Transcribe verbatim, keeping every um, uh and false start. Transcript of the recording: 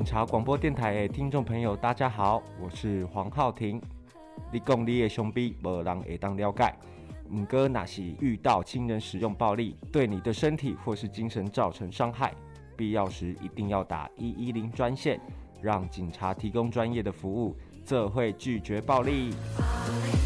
警察广播电台的听众朋友，大家好，我是黄浩庭。你讲你的兄弟，没人会当了解。唔过，若是遇到亲人使用暴力，对你的身体或是精神造成伤害，必要时一定要打一一零专线，让警察提供专业的服务，这会拒绝暴力。